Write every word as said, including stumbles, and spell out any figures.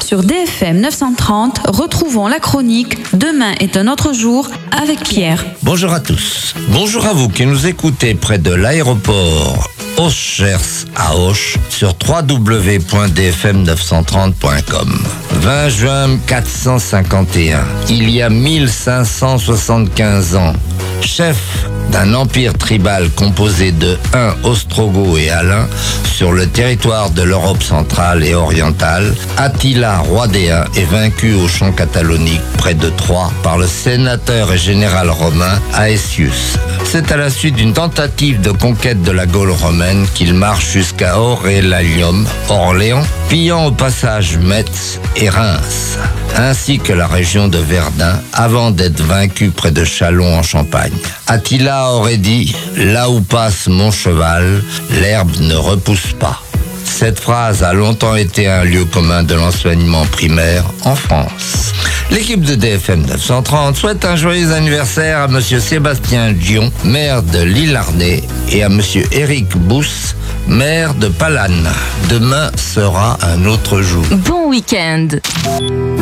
Sur D F M neuf cent trente, retrouvons la chronique Demain est un autre jour avec Pierre. Bonjour à tous. Bonjour à vous qui nous écoutez près de l'aéroport Auch-Gers à Auch sur w w w point d f m neuf cent trente point com. vingt juin quatre cent cinquante et un, il y a mille cinq cent soixante-quinze ans, chef d'un empire tribal composé de Huns, Ostrogoths et Alains sur le territoire de l'Europe centrale et orientale, Attila, roi des Huns, est vaincu au champ catalonique près de Troyes par le sénateur et général romain Aetius. C'est à la suite d'une tentative de conquête de la Gaule romaine qu'il marche jusqu'à Aurelianum, Orléans, pillant au passage Metz et Reims, ainsi que la région de Verdun, avant d'être vaincu près de Châlons en Champagne. Attila aurait dit « Là où passe mon cheval, l'herbe ne repousse pas ». Cette phrase a longtemps été un lieu commun de l'enseignement primaire en France. L'équipe de D F M neuf cent trente souhaite un joyeux anniversaire à monsieur Sébastien Dion, maire de Lillarnais, et à monsieur Éric Bousse, maire de Palanne. Demain sera un autre jour. Bon week-end.